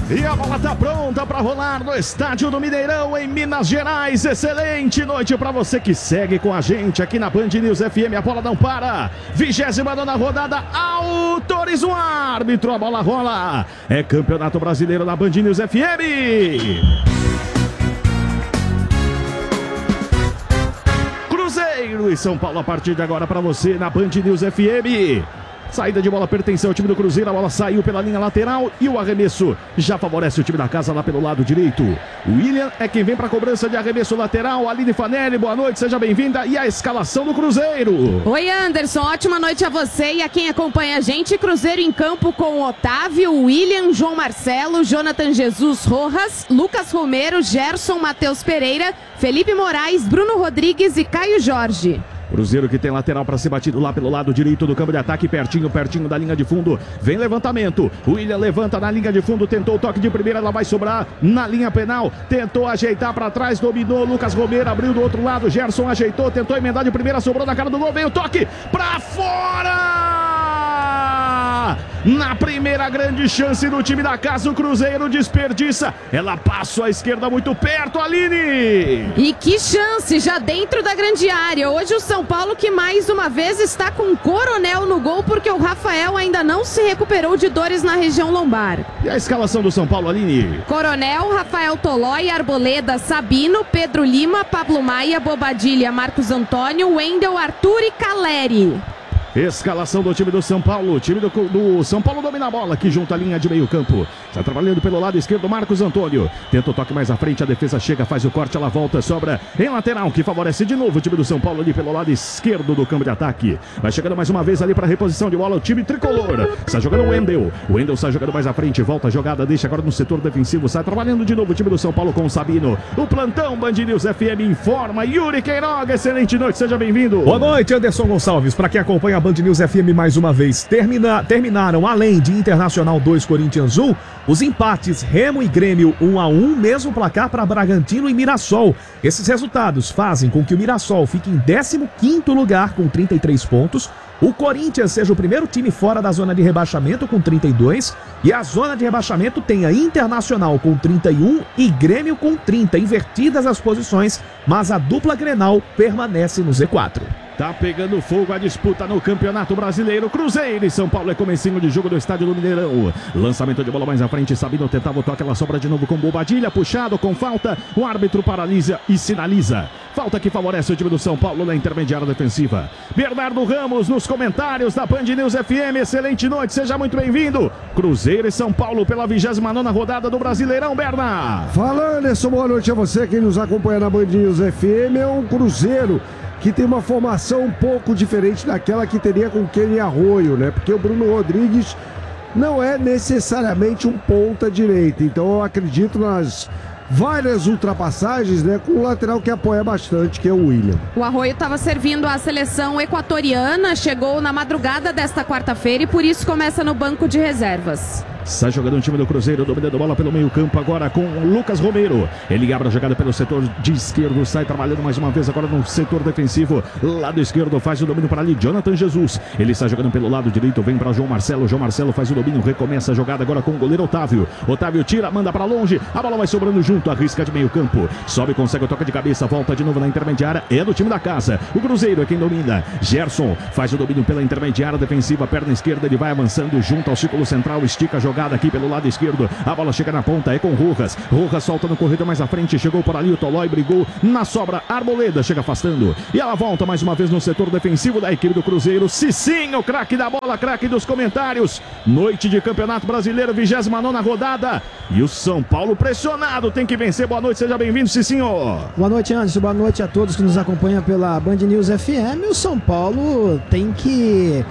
E a bola tá pronta para rolar no estádio do Mineirão, em Minas Gerais. Excelente noite para você que segue com a gente aqui na Band News FM. A bola não para. 29ª rodada, autoriza o árbitro. A bola rola. É Campeonato Brasileiro na Band News FM. Cruzeiro e São Paulo a partir de agora para você na Band News FM. Saída de bola pertence ao time do Cruzeiro, a bola saiu pela linha lateral e o arremesso já favorece o time da casa lá pelo lado direito. O William é quem vem para a cobrança de arremesso lateral. Aline Fanelli, boa noite, seja bem-vinda. E a escalação do Cruzeiro. Oi, Anderson, ótima noite a você e a quem acompanha a gente. Cruzeiro em campo com Otávio, William, João Marcelo, Jonathan Jesus Rojas, Lucas Romero, Gerson, Matheus Pereira, Felipe Moraes, Bruno Rodrigues e Caio Jorge. Cruzeiro que tem lateral para ser batido lá pelo lado direito do campo de ataque, pertinho da linha de fundo. Vem levantamento, o William levanta na linha de fundo, tentou o toque de primeira, ela vai sobrar na linha penal. Tentou ajeitar para trás, dominou, Lucas Romero abriu do outro lado, Gerson ajeitou, tentou emendar de primeira, sobrou na cara do gol, veio o toque para fora! Na primeira grande chance do time da casa, o Cruzeiro desperdiça. Ela passa à esquerda muito perto, Aline! E que chance, já dentro da grande área. Hoje o São Paulo que mais uma vez está com o Coronel no gol, porque o Rafael ainda não se recuperou de dores na região lombar. E a escalação do São Paulo, Aline? Coronel, Rafael Tolói, Arboleda, Sabino, Pedro Lima, Pablo Maia, Bobadilha, Marcos Antônio, Wendel, Arthur e Caleri. Escalação do time do São Paulo. O time do São Paulo domina a bola aqui junto à linha de meio campo. Está trabalhando pelo lado esquerdo Marcos Antônio. Tenta o toque mais à frente, a defesa chega, faz o corte, ela volta, sobra em lateral, que favorece de novo o time do São Paulo ali pelo lado esquerdo do campo de ataque. Vai chegando mais uma vez ali para reposição de bola o time tricolor. Está jogando o Wendel. O Wendel está jogando mais à frente, volta a jogada, deixa agora no setor defensivo. Está trabalhando de novo o time do São Paulo com o Sabino. O plantão Band News FM informa. Yuri Queiroga, excelente noite, seja bem-vindo. Boa noite, Anderson Gonçalves. Para quem acompanha a Band News FM mais uma vez, terminaram, além de Internacional 2, Corinthians 1, os empates Remo e Grêmio 1-1, mesmo placar para Bragantino e Mirassol. Esses resultados fazem com que o Mirassol fique em 15º lugar com 33 pontos, o Corinthians seja o primeiro time fora da zona de rebaixamento com 32 e a zona de rebaixamento tenha Internacional com 31 e Grêmio com 30, invertidas as posições, mas a dupla Grenal permanece no Z4. Tá pegando fogo a disputa no Campeonato Brasileiro. Cruzeiro e São Paulo é comecinho de jogo do estádio do Mineirão. Lançamento de bola mais à frente, Sabino tentava o toque, ela sobra de novo com Bobadilha, puxado com falta. O árbitro paralisa e sinaliza. Falta que favorece o time do São Paulo na intermediária defensiva. Bernardo Ramos nos comentários da Band News FM. Excelente noite, seja muito bem-vindo. Cruzeiro e São Paulo pela 29ª rodada do Brasileirão, Bernardo. Fala, Anderson, boa noite a você, quem nos acompanha na Band News FM. É um Cruzeiro que tem uma formação um pouco diferente daquela que teria com Kenny Arroio, né? Porque o Bruno Rodrigues não é necessariamente um ponta direita, então eu acredito nas várias ultrapassagens, né, com um lateral que apoia bastante, que é o William. O Arroio estava servindo a seleção equatoriana, chegou na madrugada desta quarta-feira e por isso começa no banco de reservas. Está jogando o time do Cruzeiro, dominando a bola pelo meio campo agora com o Lucas Romero. Ele abre a jogada pelo setor de esquerdo, sai trabalhando mais uma vez agora no setor defensivo. Lado esquerdo faz o domínio para ali, Jonathan Jesus. Ele está jogando pelo lado direito, vem para João Marcelo. João Marcelo faz o domínio, recomeça a jogada agora com o goleiro Otávio. Otávio tira, manda para longe, a bola vai sobrando junto, arrisca de meio campo. Sobe, consegue o toque de cabeça, volta de novo na intermediária, é do time da casa. O Cruzeiro é quem domina. Gerson faz o domínio pela intermediária defensiva, perna esquerda, ele vai avançando junto ao círculo central, estica a jogada aqui pelo lado esquerdo, a bola chega na ponta, é com Rojas. Rojas solta no corredor mais à frente, chegou por ali o Tolói, brigou na sobra, Arboleda chega afastando e ela volta mais uma vez no setor defensivo da equipe do Cruzeiro. Cicinho, craque da bola, craque dos comentários. Noite de Campeonato Brasileiro, 29ª rodada e o São Paulo pressionado, tem que vencer. Boa noite, seja bem-vindo, Cicinho. Boa noite, Anderson, boa noite a todos que nos acompanham pela Band News FM. O São Paulo tem que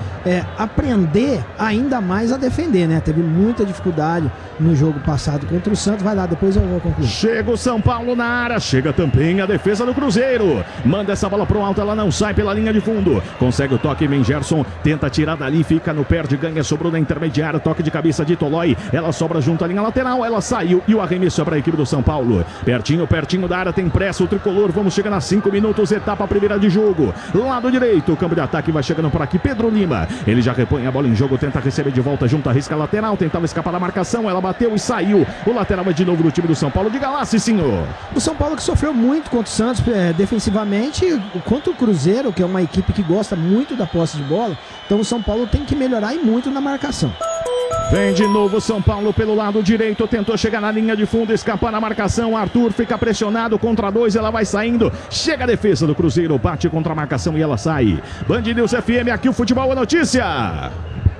aprender ainda mais a defender, né? Teve muita dificuldade no jogo passado contra o Santos. Vai lá, depois eu vou concluir. Chega o São Paulo na área, chega também a defesa do Cruzeiro. Manda essa bola pro alto, ela não sai pela linha de fundo. Consegue o toque, vem Gerson, tenta tirar dali, fica no perde, ganha, sobrou na intermediária, toque de cabeça de Tolói. Ela sobra junto à linha lateral, ela saiu e o arremesso é para a equipe do São Paulo. Pertinho da área, tem pressa o tricolor. Vamos chegar a 5 minutos, etapa primeira de jogo. Lado direito, o campo de ataque vai chegando por aqui, Pedro Lima. Ele já repõe a bola em jogo, tenta receber de volta junto à risca lateral, tenta tentava escapar da marcação, ela bateu e saiu. O lateral vai de novo no time do São Paulo. Diga lá, Cicinho. O São Paulo que sofreu muito contra o Santos defensivamente, contra o Cruzeiro, que é uma equipe que gosta muito da posse de bola. Então o São Paulo tem que melhorar e muito na marcação. Vem de novo São Paulo pelo lado direito, tentou chegar na linha de fundo, escapar na marcação. Arthur fica pressionado contra 2, ela vai saindo. Chega a defesa do Cruzeiro, bate contra a marcação e ela sai. Band News FM, aqui o Futebol é Notícia.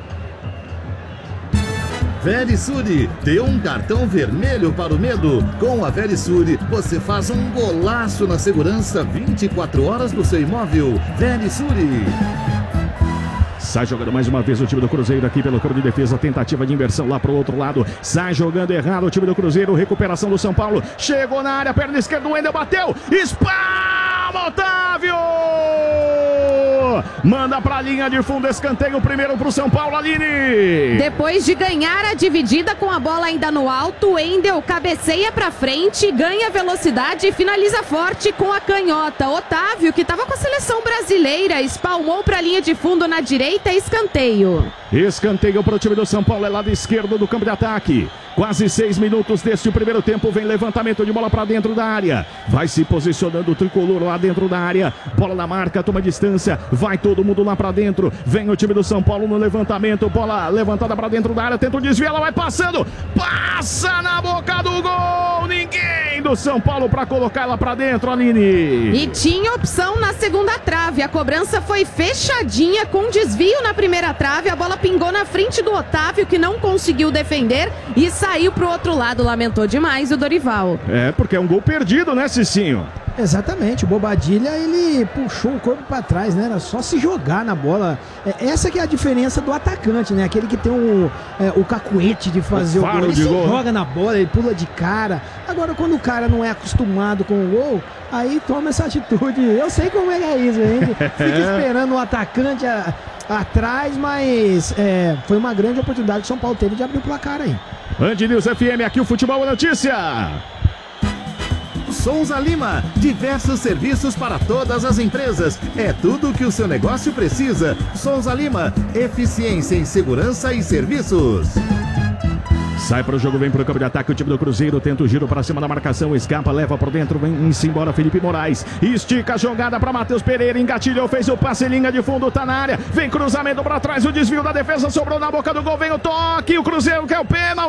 Verisure, dê um cartão vermelho para o medo. Com a Verisure, você faz um golaço na segurança 24 horas do seu imóvel. Verisure. Sai jogando mais uma vez o time do Cruzeiro aqui pelo campo de defesa. Tentativa de inversão lá pro outro lado. Sai jogando errado o time do Cruzeiro. Recuperação do São Paulo. Chegou na área, perna esquerda, o Wendel bateu. Espalma, Otávio! Manda pra linha de fundo, escanteio primeiro pro São Paulo, Aline. Depois de ganhar a dividida com a bola ainda no alto, Wendel cabeceia pra frente, ganha velocidade e finaliza forte com a canhota. Otávio, que tava com a seleção brasileira, espalmou pra linha de fundo na direita, escanteio. Escanteio pro time do São Paulo, é lado esquerdo do campo de ataque. Quase 6 minutos deste primeiro tempo, vem levantamento de bola para dentro da área. Vai se posicionando o tricolor lá dentro da área. Bola na marca, toma distância. Vai todo mundo lá para dentro. Vem o time do São Paulo no levantamento. Bola levantada para dentro da área. Tenta o desvio, ela vai passando. Passa na boca do gol. Ninguém do São Paulo para colocar ela para dentro, Aline. E tinha opção na segunda trave. A cobrança foi fechadinha com desvio na primeira trave. A bola pingou na frente do Otávio, que não conseguiu defender e saiu pro outro lado. Lamentou demais o Dorival. É, porque é um gol perdido, né, Cicinho? Exatamente, o Bobadilla, ele puxou o corpo para trás, né? Era só se jogar na bola. Essa que é a diferença do atacante, né? Aquele que tem o cacuete de fazer o gol. Ele joga na bola, ele pula de cara. Agora, quando o cara não é acostumado com o gol, aí toma essa atitude. Eu sei como é isso, hein? Fica esperando o atacante atrás, mas foi uma grande oportunidade que o São Paulo teve de abrir o placar aí. Band News FM, aqui o Futebol é Notícia. Souza Lima, diversos serviços para todas as empresas. É tudo o que o seu negócio precisa. Souza Lima, eficiência em segurança e serviços. Sai para o jogo, vem para o campo de ataque o time do Cruzeiro, tenta o giro para cima da marcação, escapa, leva por dentro, vem-se embora Felipe Moraes, estica a jogada para Matheus Pereira, engatilhou, fez o passe, linha de fundo, tá na área, vem cruzamento para trás, o desvio da defesa, sobrou na boca do gol, vem o toque, o Cruzeiro quer o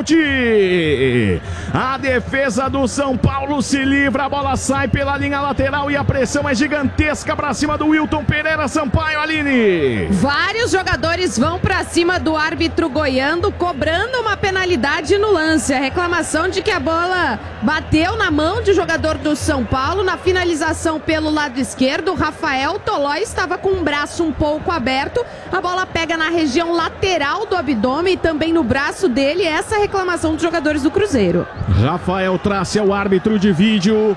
pênalti. A defesa do São Paulo se livra, a bola sai pela linha lateral e a pressão é gigantesca para cima do Wilton Pereira Sampaio, Aline. Vários jogadores vão para cima do árbitro goiano, cobrando uma penalidade no lance. A reclamação de que a bola bateu na mão de jogador do São Paulo na finalização pelo lado esquerdo. Rafael Tolói estava com o braço um pouco aberto. A bola pega na região lateral do abdômen e também no braço dele. Essa é a reclamação dos jogadores do Cruzeiro. Rafael Trace é o árbitro de vídeo.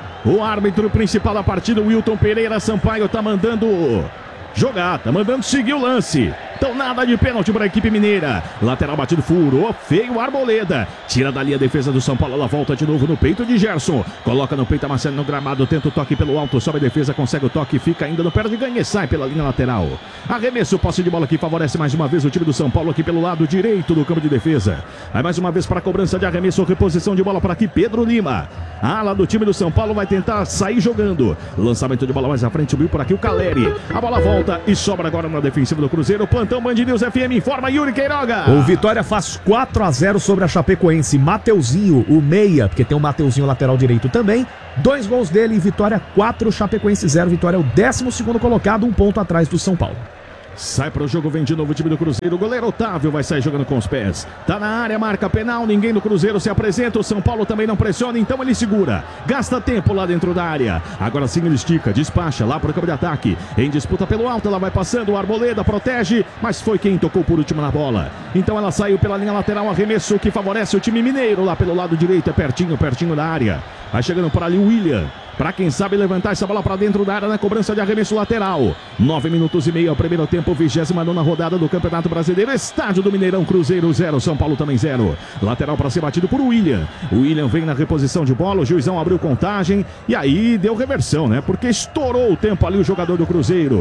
O árbitro principal da partida, Wilton Pereira Sampaio, tá mandando jogar, tá mandando seguir o lance. Então nada de pênalti para a equipe mineira. Lateral batido, furou feio o Arboleda. Tira dali a defesa do São Paulo. Ela volta de novo no peito de Gerson. Coloca no peito a Marcelo no gramado. Tenta o toque pelo alto. Sobe a defesa, consegue o toque. Fica ainda no pé de ganha e sai pela linha lateral. Arremesso, posse de bola que favorece mais uma vez o time do São Paulo aqui pelo lado direito do campo de defesa. Vai mais uma vez para a cobrança de arremesso. Reposição de bola para aqui. Pedro Lima. Ala do time do São Paulo vai tentar sair jogando. Lançamento de bola mais à frente. Subiu por aqui o Caleri. A bola volta e sobra agora na defensiva do Cruzeiro. Plantão Band News FM informa Yuri Queiroga. O Vitória faz 4-0 sobre a Chapecoense. Mateuzinho, o meia, porque tem o Mateuzinho lateral direito também. 2 gols dele, Vitória 4, Chapecoense 0. Vitória é o 12º colocado, 1 ponto atrás do São Paulo. Sai para o jogo, vem de novo o time do Cruzeiro. O goleiro Otávio vai sair jogando com os pés. Tá na área, marca penal. Ninguém do Cruzeiro se apresenta. O São Paulo também não pressiona, então ele segura. Gasta tempo lá dentro da área. Agora sim ele estica, despacha lá para o campo de ataque. Em disputa pelo alto, ela vai passando. O Arboleda protege, mas foi quem tocou por último na bola. Então ela saiu pela linha lateral. Arremesso que favorece o time mineiro lá pelo lado direito. É pertinho da área. Vai chegando por ali o William. Para quem sabe levantar essa bola para dentro da área na cobrança de arremesso lateral. 9 minutos e meio ao primeiro tempo, 29ª rodada do Campeonato Brasileiro. Estádio do Mineirão, Cruzeiro 0, São Paulo também 0. Lateral para ser batido por William. O William vem na reposição de bola, o juizão abriu contagem e aí deu reversão, né? Porque estourou o tempo ali o jogador do Cruzeiro.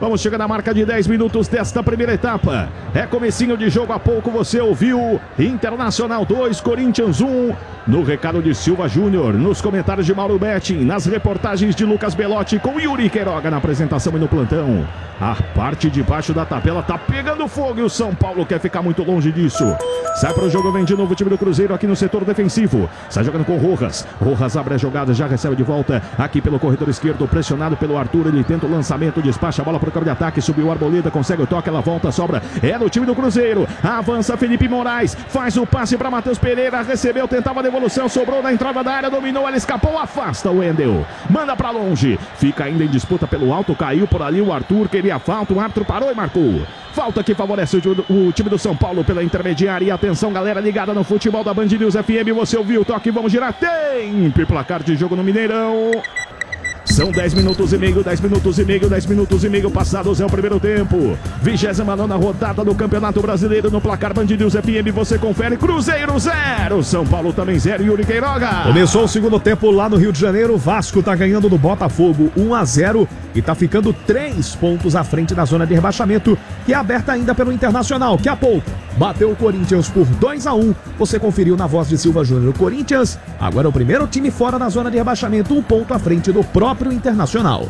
Vamos chegar na marca de 10 minutos desta primeira etapa. É comecinho de jogo, há pouco você ouviu Internacional 2, Corinthians 1. No recado de Silva Júnior, nos comentários de Mauro Betting, nas reportagens de Lucas Belotti com Yuri Queiroga na apresentação e no plantão. A parte de baixo da tabela tá pegando fogo e o São Paulo quer ficar muito longe disso. Sai pro jogo, vem de novo o time do Cruzeiro aqui no setor defensivo. Sai jogando com Rojas. Rojas abre a jogada, já recebe de volta aqui pelo corredor esquerdo, pressionado pelo Arthur. Ele tenta o lançamento, despacha a bola pro campo de ataque, subiu o Arboleda, consegue o toque, ela volta, sobra. É no time do Cruzeiro. Avança Felipe Moraes, faz o passe para Matheus Pereira, recebeu, tentava a devolução, sobrou na entrada da área, dominou, ela escapou, afasta o Wendel. Manda para longe, fica ainda em disputa pelo alto, caiu por ali o Arthur, queria falta, o árbitro parou e marcou. Falta que favorece o time do São Paulo pela intermediária. E atenção, galera ligada no futebol da Band News FM. Você ouviu o toque, vamos girar. Tempo e placar de jogo no Mineirão. São 10 minutos e meio, 10 minutos e meio, 10 minutos e meio passados é o primeiro tempo. 29ª rodada do Campeonato Brasileiro no placar Band News FM. Você confere, Cruzeiro 0, São Paulo também 0, Yuri Queiroga. Começou o segundo tempo lá no Rio de Janeiro. O Vasco tá ganhando do Botafogo 1-0 e tá ficando 3 pontos à frente da zona de rebaixamento, que é aberta ainda pelo Internacional, que há pouco bateu o Corinthians por 2-1. Você conferiu na voz de Silva Júnior. O Corinthians agora é o primeiro time fora da zona de rebaixamento, 1 ponto à frente do próprio Internacional.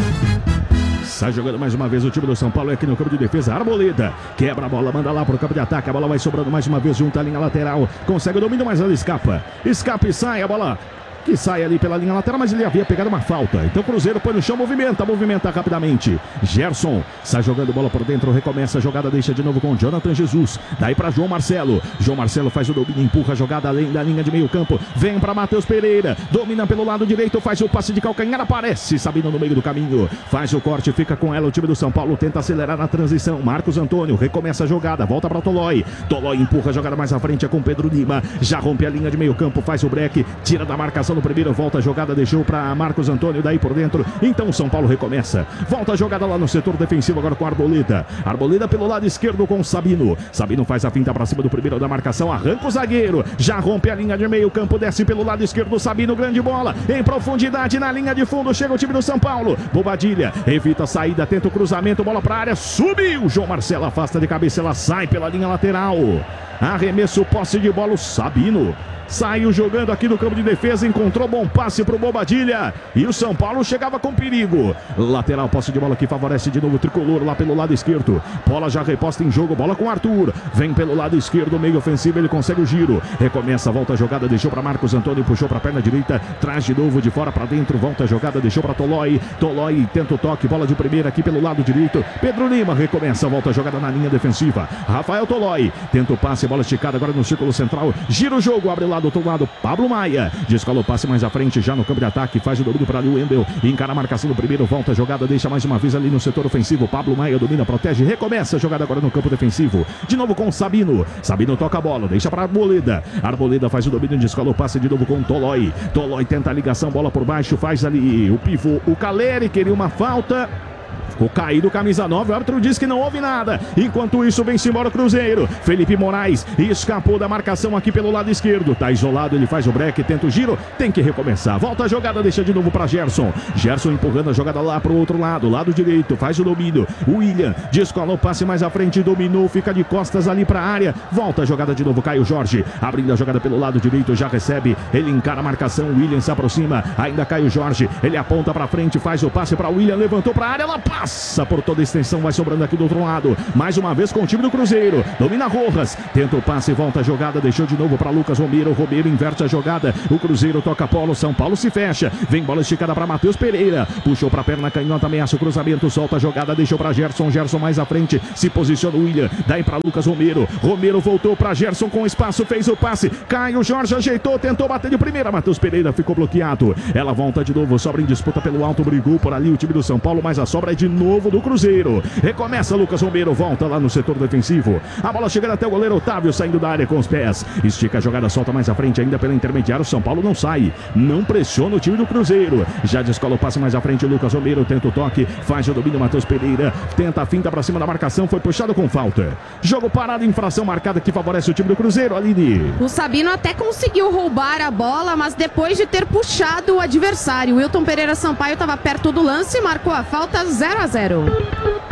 Sai jogando mais uma vez o time do São Paulo aqui no campo de defesa. Arboleda quebra a bola, manda lá pro campo de ataque. A bola vai sobrando mais uma vez junto à linha lateral. Consegue o domínio, mas ela escapa. Escapa e sai a bola. Que sai ali pela linha lateral, mas ele havia pegado uma falta. Então o Cruzeiro põe no chão, movimenta rapidamente. Gerson sai jogando bola por dentro, recomeça a jogada, deixa de novo com Jonathan Jesus. Daí para João Marcelo. João Marcelo faz o domínio, empurra a jogada além da linha de meio campo. Vem para Matheus Pereira, domina pelo lado direito, faz o passe de calcanhar, aparece Sabino no meio do caminho. Faz o corte, fica com ela o time do São Paulo, tenta acelerar na transição. Marcos Antônio recomeça a jogada, volta para Tolói. Tolói empurra a jogada mais à frente, é com Pedro Lima. Já rompe a linha de meio campo, faz o break, tira da marcação no primeiro, volta a jogada, deixou para Marcos Antônio, daí por dentro, então o São Paulo recomeça, volta a jogada lá no setor defensivo agora com Arboleda. Arboleda pelo lado esquerdo com Sabino. Sabino faz a finta para cima do primeiro da marcação, arranca o zagueiro, já rompe a linha de meio campo, desce pelo lado esquerdo, Sabino, grande bola, em profundidade na linha de fundo, chega o time do São Paulo, Bobadilha, evita a saída, tenta o cruzamento, bola para a área, subiu, João Marcelo afasta de cabeça, ela sai pela linha lateral, arremesso, posse de bola, o Sabino saiu jogando aqui no campo de defesa, encontrou bom passe pro Bobadilha e o São Paulo chegava com perigo. Lateral, posse de bola que favorece de novo o tricolor lá pelo lado esquerdo. Bola já reposta em jogo, bola com Arthur. Vem pelo lado esquerdo, meio ofensivo, ele consegue o giro. Recomeça, volta a jogada, deixou para Marcos Antônio, puxou para a perna direita, traz de novo de fora para dentro, volta a jogada, deixou para Tolói. Tolói tenta o toque, bola de primeira aqui pelo lado direito. Pedro Lima recomeça, volta a jogada na linha defensiva. Rafael Tolói tenta o passe, bola esticada agora no círculo central. Gira o jogo, abre lá do outro lado, Pablo Maia, descola o passe mais à frente, já no campo de ataque, faz o domínio para ali o Wendel, encara a marcação do primeiro, volta a jogada, deixa mais uma vez ali no setor ofensivo, Pablo Maia domina, protege, recomeça a jogada agora no campo defensivo, de novo com Sabino, Sabino toca a bola, deixa para Arboleda, Arboleda faz o domínio, descola o passe de novo com Tolói, Tolói tenta a ligação, bola por baixo, faz ali o pivô, o Caleri, queria uma falta, ficou caído, camisa 9, o árbitro diz que não houve nada. Enquanto isso, vem-se embora o Cruzeiro. Felipe Moraes escapou da marcação aqui pelo lado esquerdo. Tá isolado, ele faz o break, tenta o giro, tem que recomeçar. Volta a jogada, deixa de novo para Gerson. Gerson empurrando a jogada lá pro outro lado, lado direito, faz o domínio. William descola o passe mais à frente, dominou, fica de costas ali para a área. Volta a jogada de novo, Caio Jorge. Abrindo a jogada pelo lado direito, já recebe. Ele encara a marcação, William se aproxima. Ainda Caio Jorge, ele aponta para frente, faz o passe para William, levantou para a área, ela passa por toda a extensão, vai sobrando aqui do outro lado, mais uma vez com o time do Cruzeiro, domina Rojas, tenta o passe, volta a jogada, deixou de novo para Lucas Romero, Romero inverte a jogada, o Cruzeiro toca a bola, São Paulo se fecha, vem bola esticada para Matheus Pereira, puxou para a perna canhota, ameaça o cruzamento, solta a jogada, deixou para Gerson, Gerson mais à frente, se posiciona o William, daí para Lucas Romero, Romero voltou para Gerson com espaço, fez o passe, Caio Jorge ajeitou, tentou bater de primeira, Matheus Pereira ficou bloqueado, ela volta de novo, sobra em disputa pelo alto, brigou por ali o time do São Paulo, mas a sobra é de novo do Cruzeiro. Recomeça Lucas Romero, volta lá no setor defensivo. A bola chegando até o goleiro Otávio, saindo da área com os pés. Estica a jogada, solta mais à frente, ainda pela intermediária. O São Paulo não sai, não pressiona o time do Cruzeiro. Já descola o passe mais à frente, Lucas Romero tenta o toque, faz o domínio, Matheus Pereira tenta a finta pra cima da marcação, foi puxado com falta. Jogo parado, infração marcada que favorece o time do Cruzeiro, Aline. O Sabino até conseguiu roubar a bola, mas depois de ter puxado o adversário, Wilton Pereira Sampaio estava perto do lance e marcou a falta, 0-0.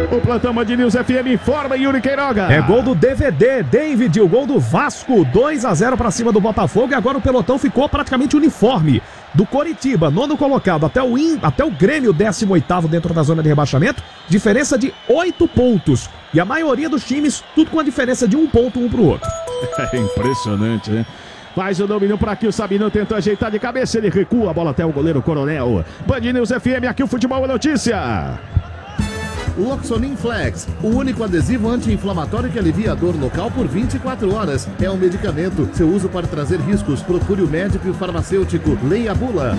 O plantão Band News FM informa, Yuri Queiroga. É gol do DVD, David, o gol do Vasco, 2-0 para cima do Botafogo, e agora o pelotão ficou praticamente uniforme. Do Coritiba, nono colocado, até o Grêmio, 18º dentro da zona de rebaixamento, diferença de 8 pontos. E a maioria dos times, tudo com a diferença de 1 ponto um pro outro. É impressionante, né? Faz o domínio para aqui, o Sabino tentou ajeitar de cabeça, ele recua a bola até o goleiro Coronel. Band News FM, aqui o futebol é notícia. Loxonin Flex, o único adesivo anti-inflamatório que alivia a dor local por 24 horas. É um medicamento. Seu uso pode trazer riscos. Procure o médico e o farmacêutico. Leia a bula.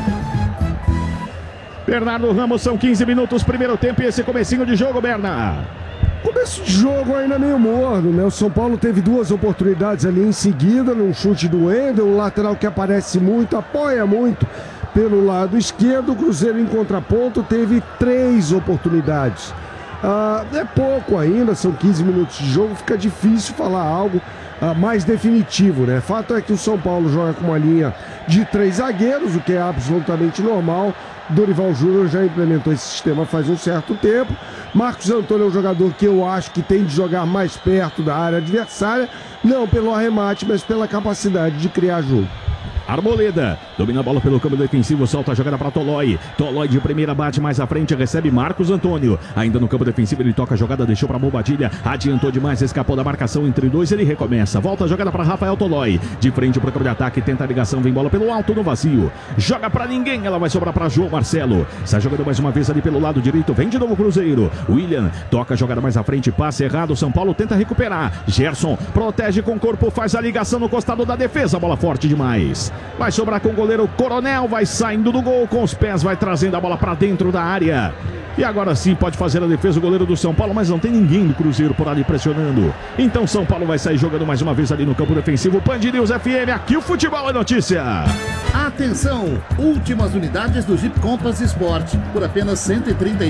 Bernardo Ramos, são 15 minutos, primeiro tempo, e esse comecinho de jogo, Bernardo. Começo de jogo ainda meio morno, né? O São Paulo teve 2 oportunidades ali em seguida, num chute do Wendel, um lateral que aparece muito, apoia muito pelo lado esquerdo. O Cruzeiro em contraponto teve 3 oportunidades. É pouco ainda, são 15 minutos de jogo, fica difícil falar algo mais definitivo, né? Fato é que o São Paulo joga com uma linha de 3 zagueiros, o que é absolutamente normal. Dorival Júnior já implementou esse sistema faz um certo tempo. Marcos Antônio é um jogador que eu acho que tem de jogar mais perto da área adversária, não pelo arremate, mas pela capacidade de criar jogo. Arboleda domina a bola pelo campo defensivo, solta a jogada para Tolói. Tolói de primeira bate mais à frente, recebe Marcos Antônio. Ainda no campo defensivo, ele toca a jogada, deixou para Bobadilha, adiantou demais, escapou da marcação entre 2, ele recomeça. Volta a jogada para Rafael Tolói. De frente para o campo de ataque, tenta a ligação, vem bola pelo alto no vazio. Joga para ninguém, ela vai sobrar para João Marcelo. Está jogando mais uma vez ali pelo lado direito, vem de novo o Cruzeiro. William toca a jogada mais à frente, passe errado, São Paulo tenta recuperar. Gerson protege com o corpo, faz a ligação no costado da defesa, bola forte demais. Vai sobrar com o goleiro Coronel, vai saindo do gol com os pés, vai trazendo a bola para dentro da área. E agora sim pode fazer a defesa o goleiro do São Paulo, mas não tem ninguém do Cruzeiro por ali pressionando. Então São Paulo vai sair jogando mais uma vez ali no campo defensivo. Band News FM, aqui o futebol é notícia. Atenção! Últimas unidades do Jeep Compass Sport por apenas R$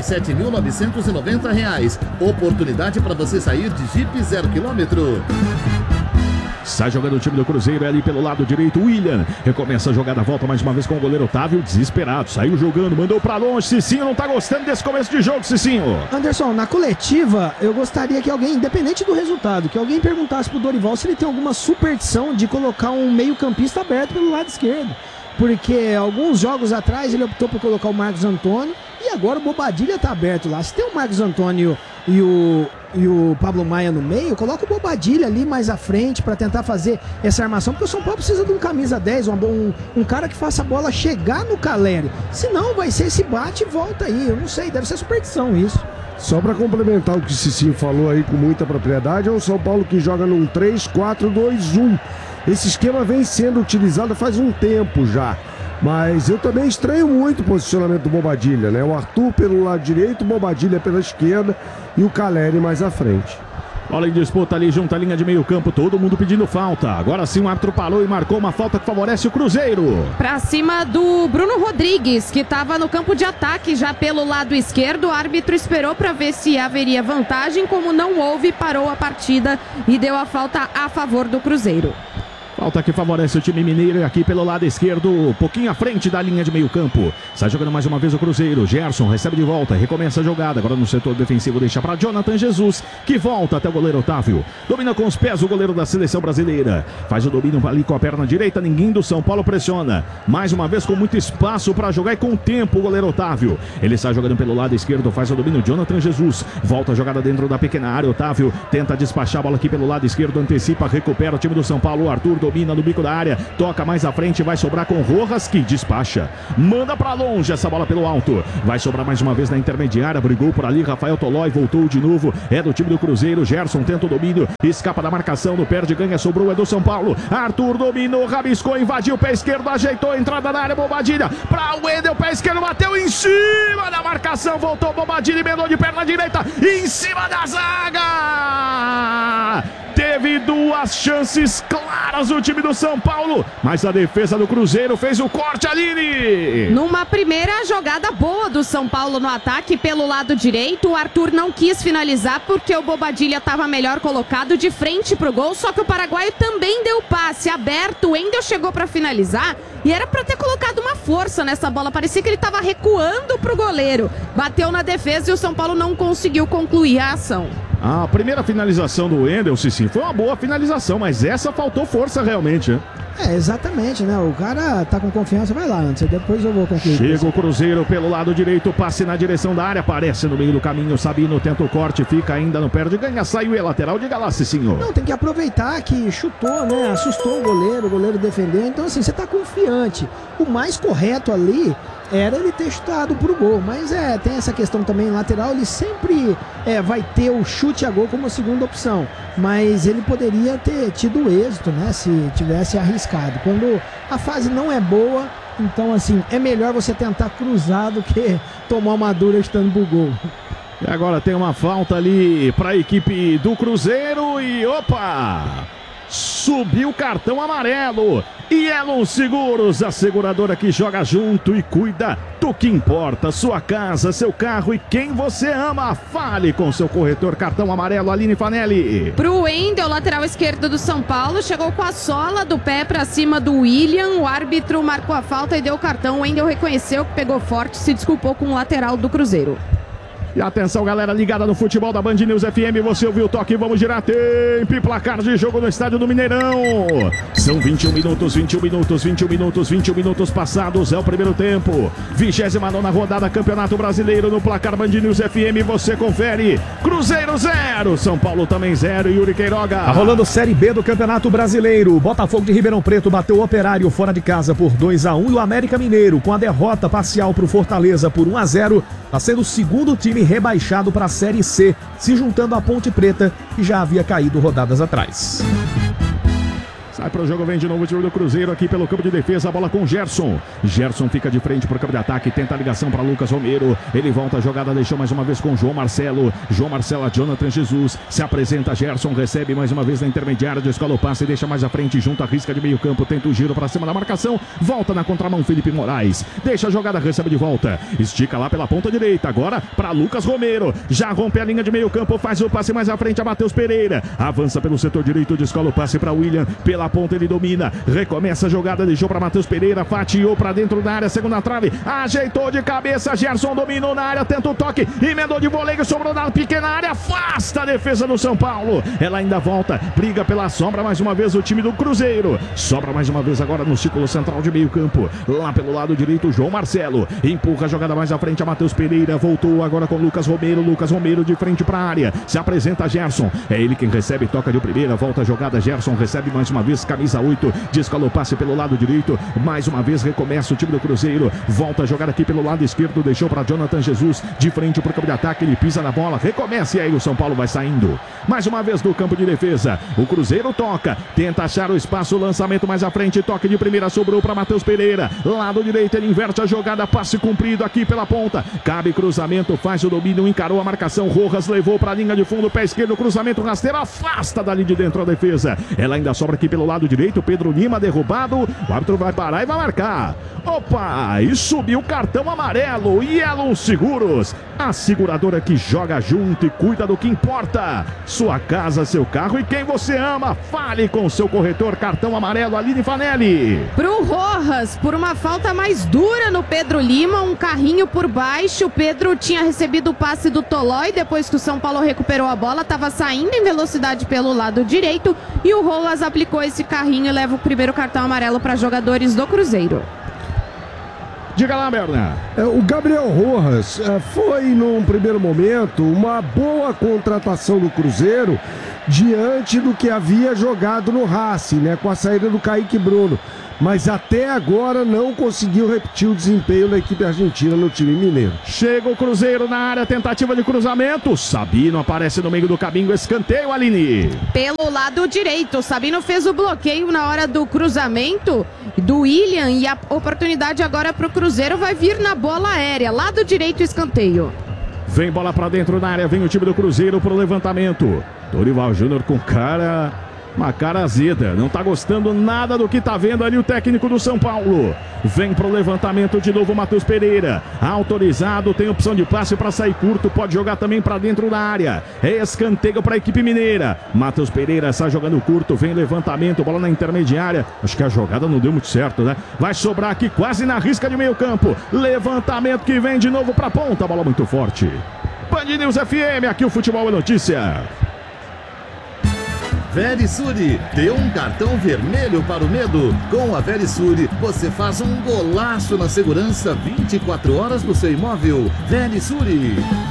137.990. Oportunidade para você sair de Jeep 0 km. Sai jogando o time do Cruzeiro, é ali pelo lado direito, William. Recomeça a jogada, volta mais uma vez com o goleiro Otávio, desesperado. Saiu jogando, mandou pra longe. Cicinho não tá gostando desse começo de jogo, Cicinho. Anderson, na coletiva, eu gostaria que alguém, independente do resultado, que alguém perguntasse pro Dorival se ele tem alguma superstição de colocar um meio-campista aberto pelo lado esquerdo. Porque alguns jogos atrás ele optou por colocar o Marcos Antônio e agora o Bobadilha tá aberto lá. Se tem o Marcos Antônio e o Pablo Maia no meio, coloca o Bobadilha ali mais à frente para tentar fazer essa armação, porque o São Paulo precisa de um camisa 10, um cara que faça a bola chegar no Caleri. Senão vai ser esse bate e volta aí. Eu não sei, deve ser superstição isso. Só para complementar o que o Cicinho falou aí com muita propriedade, é o São Paulo que joga num 3-4-2-1. Esse esquema vem sendo utilizado faz um tempo já. Mas eu também estranho muito o posicionamento do Bobadilha, né? O Arthur pelo lado direito, o Bobadilha pela esquerda e o Caleri mais à frente. Bola em disputa ali junto à linha de meio campo, todo mundo pedindo falta. Agora sim o árbitro parou e marcou uma falta que favorece o Cruzeiro. Pra cima do Bruno Rodrigues, que estava no campo de ataque já pelo lado esquerdo. O árbitro esperou para ver se haveria vantagem, como não houve, parou a partida e deu a falta a favor do Cruzeiro. Falta que favorece o time mineiro aqui pelo lado esquerdo, um pouquinho à frente da linha de meio campo. Sai jogando mais uma vez o Cruzeiro. Gerson recebe de volta, recomeça a jogada. Agora no setor defensivo deixa para Jonathan Jesus, que volta até o goleiro Otávio. Domina com os pés o goleiro da seleção brasileira. Faz o domínio ali com a perna direita, ninguém do São Paulo pressiona. Mais uma vez com muito espaço para jogar e com tempo o goleiro Otávio. Ele sai jogando pelo lado esquerdo, faz o domínio Jonathan Jesus. Volta a jogada dentro da pequena área, Otávio tenta despachar a bola aqui pelo lado esquerdo, antecipa, recupera o time do São Paulo. Arthur domina no bico da área, toca mais à frente, vai sobrar com Rojas, que despacha, manda pra longe essa bola pelo alto, vai sobrar mais uma vez na intermediária, brigou por ali, Rafael Tolói voltou de novo, é do time do Cruzeiro. Gerson tenta o domínio, escapa da marcação, no perde, ganha, sobrou, é do São Paulo. Arthur dominou, rabiscou, invadiu o pé esquerdo, ajeitou a entrada na área, Bobadilha pra Wendel, pé esquerdo, bateu em cima da marcação, voltou Bobadilha, emendou de perna direita, em cima da zaga. Teve duas chances claras o time do São Paulo, mas a defesa do Cruzeiro fez o corte, Aline. Numa primeira jogada boa do São Paulo no ataque pelo lado direito, o Arthur não quis finalizar porque o Bobadilha estava melhor colocado de frente pro gol, só que o paraguaio também deu passe aberto, o Wendel chegou para finalizar e era para ter colocado uma força nessa bola, parecia que ele estava recuando pro goleiro, bateu na defesa e o São Paulo não conseguiu concluir a ação. A primeira finalização do Wendel, sim, foi uma boa finalização, mas essa faltou força realmente, né? Exatamente, né? O cara tá com confiança, vai lá antes, depois eu vou concluir. Chega o Cruzeiro pelo lado direito, passe na direção da área, aparece no meio do caminho, Sabino tenta o corte, fica ainda, não perde, ganha, saiu e é lateral, diga lá, Cicinho. Não, tem que aproveitar que chutou, né? Assustou o goleiro defendeu, então assim, você tá confiante. O mais correto ali era ele ter chutado pro gol, mas tem essa questão também, lateral, ele sempre vai ter o chute a gol como segunda opção, mas ele poderia ter tido êxito, né, se tivesse arriscado. Quando a fase não é boa, então assim, é melhor você tentar cruzar do que tomar uma dura chutando pro gol. E agora tem uma falta ali para a equipe do Cruzeiro e opa! Subiu o cartão amarelo. E Elon Seguros, a seguradora que joga junto e cuida do que importa. Sua casa, seu carro e quem você ama. Fale com seu corretor cartão amarelo, Aline Fanelli. Pro Wendel, lateral esquerdo do São Paulo, chegou com a sola do pé pra cima do William. O árbitro marcou a falta e deu o cartão. O Wendel reconheceu que pegou forte, se desculpou com o lateral do Cruzeiro. E atenção, galera ligada no futebol da Band News FM, você ouviu o toque, vamos girar tempo e placar de jogo no estádio do Mineirão. São 21 minutos passados, é o primeiro tempo. 29ª rodada, Campeonato Brasileiro no placar Band News FM, você confere. Cruzeiro 0, São Paulo também 0, Yuri Queiroga. Tá rolando Série B do Campeonato Brasileiro. Botafogo de Ribeirão Preto bateu o Operário fora de casa por 2-1 e o América Mineiro, com a derrota parcial pro Fortaleza por 1-0, está sendo o segundo time rebaixado para a Série C, se juntando à Ponte Preta, que já havia caído rodadas atrás. Sai pro jogo, vem de novo o time do Cruzeiro aqui pelo campo de defesa, a bola com Gerson. Gerson fica de frente pro campo de ataque, tenta a ligação para Lucas Romero. Ele volta a jogada, deixou mais uma vez com João Marcelo. João Marcelo a Jonathan Jesus. Se apresenta Gerson, recebe mais uma vez na intermediária, descola o passe, deixa mais à frente, junto à risca de meio campo, tenta o giro para cima da marcação. Volta na contramão Felipe Moraes. Deixa a jogada, recebe de volta. Estica lá pela ponta direita, agora para Lucas Romero. Já rompe a linha de meio campo, faz o passe mais à frente a Matheus Pereira. Avança pelo setor direito, descola o passe para William. Pela ponta ele domina, recomeça a jogada, deixou para Matheus Pereira, fatiou para dentro da área, segunda trave, ajeitou de cabeça, Gerson dominou na área, tenta o toque, emendou de voleio, sobrou na pequena área, afasta a defesa do São Paulo, ela ainda volta, briga pela sombra mais uma vez o time do Cruzeiro, sobra mais uma vez agora no círculo central de meio campo, lá pelo lado direito João Marcelo, empurra a jogada mais à frente a Matheus Pereira, voltou agora com Lucas Romero de frente para a área, se apresenta Gerson, é ele quem recebe, toca de primeira, volta a jogada, Gerson recebe mais uma vez, camisa 8, descola o passe pelo lado direito, mais uma vez recomeça o time do Cruzeiro, volta a jogar aqui pelo lado esquerdo, deixou para Jonathan Jesus, de frente para o campo de ataque, ele pisa na bola, recomeça e aí o São Paulo vai saindo, mais uma vez do campo de defesa, o Cruzeiro toca, tenta achar o espaço, lançamento mais à frente, toque de primeira, sobrou para Matheus Pereira, lado direito ele inverte a jogada, passe cumprido aqui pela ponta, cabe cruzamento, faz o domínio, encarou a marcação, Rojas levou para a linha de fundo, pé esquerdo, cruzamento rasteiro, afasta dali de dentro a defesa, ela ainda sobra aqui pelo lado direito, Pedro Lima derrubado, o árbitro vai parar e vai marcar. Opa, e subiu o cartão amarelo, Elon Seguros, a seguradora que joga junto e cuida do que importa. Sua casa, seu carro e quem você ama. Fale com seu corretor cartão amarelo, Aline Fanelli. Pro Rojas, por uma falta mais dura no Pedro Lima, um carrinho por baixo, o Pedro tinha recebido o passe do Tolói, depois que o São Paulo recuperou a bola, estava saindo em velocidade pelo lado direito e o Rojas aplicou esse carrinho e leva o primeiro cartão amarelo para jogadores do Cruzeiro. Diga lá, Berna. O Gabriel Rojas foi, num primeiro momento, uma boa contratação do Cruzeiro diante do que havia jogado no Racing, né, com a saída do Kaique Bruno. Mas até agora não conseguiu repetir o desempenho da equipe argentina no time mineiro. Chega o Cruzeiro na área, tentativa de cruzamento. Sabino aparece no meio do caminho, escanteio, Aline. Pelo lado direito, Sabino fez o bloqueio na hora do cruzamento do William e a oportunidade agora para o Cruzeiro vai vir na bola aérea. Lado direito, escanteio. Vem bola pra dentro da área, vem o time do Cruzeiro pro levantamento. Dorival Júnior com uma cara azeda, não tá gostando nada do que tá vendo ali o técnico do São Paulo. Vem pro levantamento de novo o Matheus Pereira, autorizado, tem opção de passe para sair curto, pode jogar também para dentro da área. É escanteio para a equipe mineira. Matheus Pereira está jogando curto, vem levantamento, bola na intermediária. Acho que a jogada não deu muito certo, né? Vai sobrar aqui quase na risca de meio campo. Levantamento que vem de novo para ponta, bola muito forte. Band News FM, aqui o futebol é notícia. Verisure, dê um cartão vermelho para o medo. Com a Verisure, você faz um golaço na segurança 24 horas do seu imóvel. Verisure.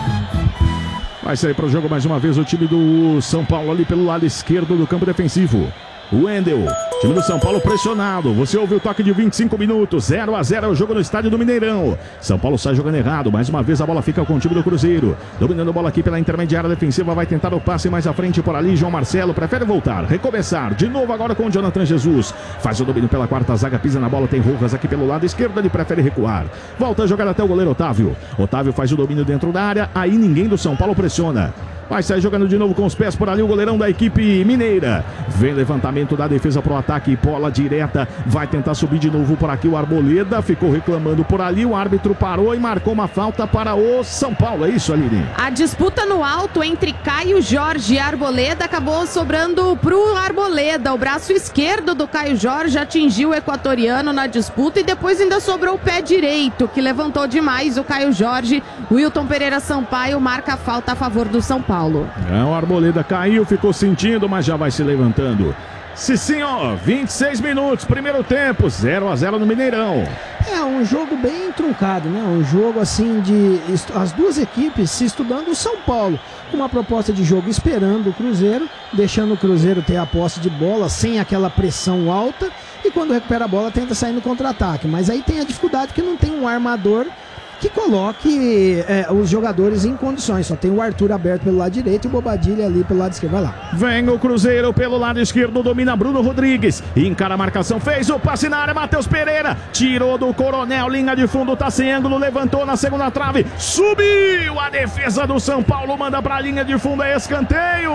Vai sair para o jogo mais uma vez o time do São Paulo ali pelo lado esquerdo do campo defensivo. Wendel, time do São Paulo pressionado. Você ouviu o toque de 25 minutos. 0-0 é o jogo no estádio do Mineirão. São Paulo sai jogando errado. Mais uma vez a bola fica com o time do Cruzeiro. Dominando a bola aqui pela intermediária defensiva. Vai tentar o passe mais à frente por ali. João Marcelo prefere voltar, recomeçar. De novo agora com o Jonathan Jesus. Faz o domínio pela quarta zaga. Pisa na bola. Tem Rojas aqui pelo lado esquerdo. Ele prefere recuar. Volta a jogar até o goleiro Otávio. Otávio faz o domínio dentro da área. Aí ninguém do São Paulo pressiona. Vai sair jogando de novo com os pés por ali o goleirão da equipe mineira. Vem levantamento da defesa pro ataque, bola direta. Vai tentar subir de novo por aqui o Arboleda. Ficou reclamando por ali, o árbitro parou e marcou uma falta para o São Paulo. É isso, Aline? A disputa no alto entre Caio Jorge e Arboleda acabou sobrando pro Arboleda. O braço esquerdo do Caio Jorge atingiu o equatoriano na disputa e depois ainda sobrou o pé direito, que levantou demais o Caio Jorge. Wilton Pereira Sampaio marca a falta a favor do São Paulo. O Arboleda caiu, ficou sentindo, mas já vai se levantando. Sim, ó, 26 minutos, primeiro tempo, 0-0 no Mineirão. É um jogo bem truncado, né? Um jogo assim de as duas equipes se estudando. O São Paulo com uma proposta de jogo esperando o Cruzeiro, deixando o Cruzeiro ter a posse de bola sem aquela pressão alta, e quando recupera a bola tenta sair no contra-ataque. Mas aí tem a dificuldade que não tem um armador que coloque os jogadores em condições. Só tem o Arthur aberto pelo lado direito e o Bobadilha ali pelo lado esquerdo. Vai lá. Vem o Cruzeiro pelo lado esquerdo, domina Bruno Rodrigues. Encara a marcação, fez o passe na área, Matheus Pereira. Tirou do Coronel, linha de fundo, tá sem ângulo, levantou na segunda trave. Subiu a defesa do São Paulo, manda pra linha de fundo, é escanteio.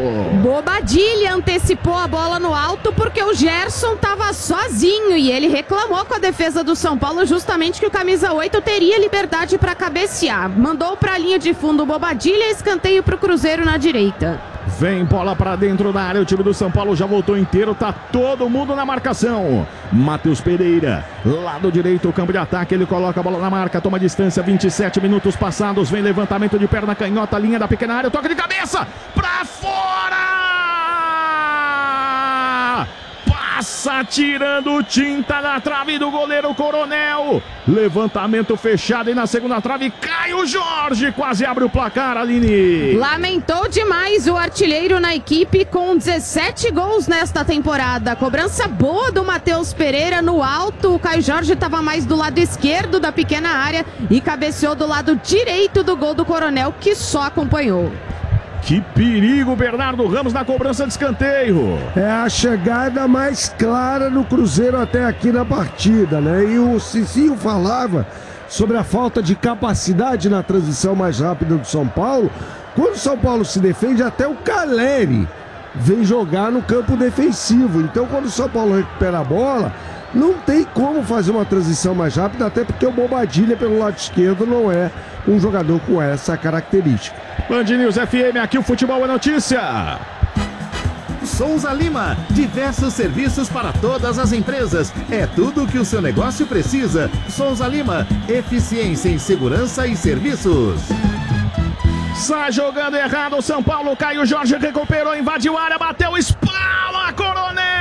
Bobadilha antecipou a bola no alto porque o Gerson tava sozinho e ele reclamou com a defesa do São Paulo justamente que o camisa 8 teria liberdade para cabecear. Mandou para a linha de fundo o Bobadilha, escanteio para o Cruzeiro na direita. Vem bola para dentro da área, o time do São Paulo já voltou inteiro, tá todo mundo na marcação. Matheus Pereira, lado direito, o campo de ataque, ele coloca a bola na marca, toma distância, 27 minutos passados, vem levantamento de perna canhota, linha da pequena área, toque de cabeça, pra fora! Passa tirando tinta na trave do goleiro Coronel. Levantamento fechado e na segunda trave Caio Jorge quase abre o placar, Aline. Lamentou demais o artilheiro na equipe com 17 gols nesta temporada. Cobrança boa do Matheus Pereira no alto. O Caio Jorge estava mais do lado esquerdo da pequena área e cabeceou do lado direito do gol do Coronel, que só acompanhou. Que perigo, Bernardo Ramos na cobrança de escanteio. É a chegada mais clara no Cruzeiro até aqui na partida, né? E o Cicinho falava sobre a falta de capacidade na transição mais rápida do São Paulo. Quando o São Paulo se defende, até o Caleri vem jogar no campo defensivo. Então, quando o São Paulo recupera a bola, não tem como fazer uma transição mais rápida, até porque o Bobadilha pelo lado esquerdo não é um jogador com essa característica. Band News FM, aqui o futebol é notícia. Souza Lima, diversos serviços para todas as empresas. É tudo o que o seu negócio precisa. Souza Lima, eficiência em segurança e serviços. Sai jogando errado o São Paulo, Caio Jorge recuperou, invadiu a área, bateu, espala, Coronel!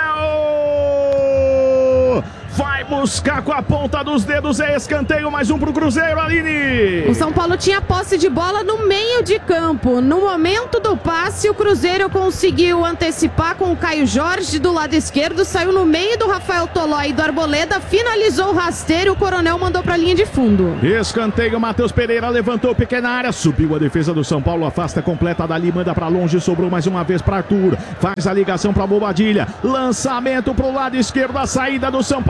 Vai buscar com a ponta dos dedos, é escanteio, mais um pro Cruzeiro, Aline. O São Paulo tinha posse de bola no meio de campo. No momento do passe, o Cruzeiro conseguiu antecipar com o Caio Jorge do lado esquerdo, saiu no meio do Rafael Toló e do Arboleda, finalizou o rasteiro, o Coronel mandou pra linha de fundo. Escanteio, Matheus Pereira levantou pequena área, subiu a defesa do São Paulo, afasta completa dali, manda pra longe, sobrou mais uma vez pra Arthur, faz a ligação pra Bobadilha, lançamento pro lado esquerdo, a saída do São Paulo é rápida.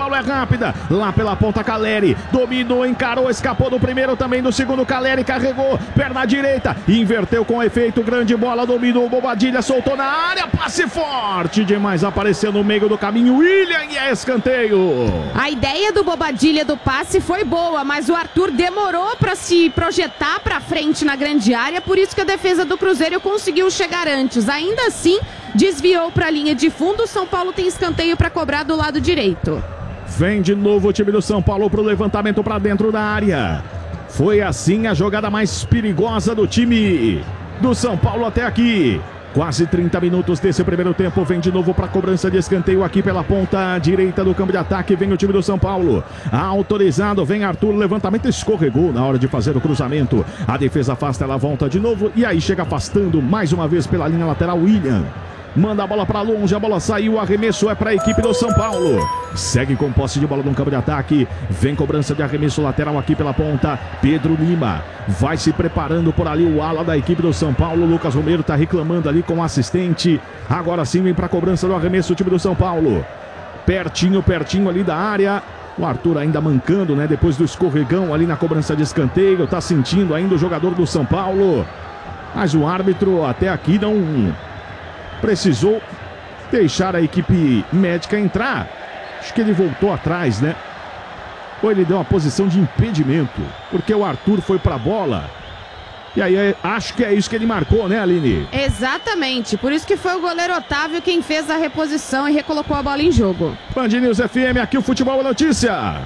rápida, lá pela ponta Caleri, dominou, encarou, escapou do primeiro, também do segundo, Caleri carregou, perna direita, inverteu com efeito, grande bola, dominou, Bobadilha, soltou na área, passe forte demais, apareceu no meio do caminho, William, e é escanteio. A ideia do Bobadilha do passe foi boa, mas o Arthur demorou para se projetar para frente na grande área, por isso que a defesa do Cruzeiro conseguiu chegar antes. Ainda assim, desviou para a linha de fundo, o São Paulo tem escanteio para cobrar do lado direito. Vem de novo o time do São Paulo pro levantamento para dentro da área. Foi assim a jogada mais perigosa do time do São Paulo até aqui. Quase 30 minutos desse primeiro tempo. Vem de novo para a cobrança de escanteio aqui pela ponta direita do campo de ataque. Vem o time do São Paulo. Autorizado. Vem Arthur. Levantamento, escorregou na hora de fazer o cruzamento. A defesa afasta, ela volta de novo. E aí chega afastando mais uma vez pela linha lateral. William manda a bola para longe, a bola saiu, o arremesso é para a equipe do São Paulo. Segue com posse de bola no campo de ataque. Vem cobrança de arremesso lateral aqui pela ponta. Pedro Lima vai se preparando por ali, o ala da equipe do São Paulo. Lucas Romero está reclamando ali com o assistente. Agora sim vem para a cobrança do arremesso o time do São Paulo. Pertinho ali da área. O Arthur ainda mancando, né? Depois do escorregão ali na cobrança de escanteio. Tá sentindo ainda o jogador do São Paulo. Mas o árbitro até aqui não precisou deixar a equipe médica entrar. Acho que ele voltou atrás, né? Ou ele deu uma posição de impedimento, porque o Arthur foi pra bola. E aí acho que é isso que ele marcou, né, Aline? Exatamente, por isso que foi o goleiro Otávio quem fez a reposição e recolocou a bola em jogo. Band News FM, aqui o Futebol é Notícia.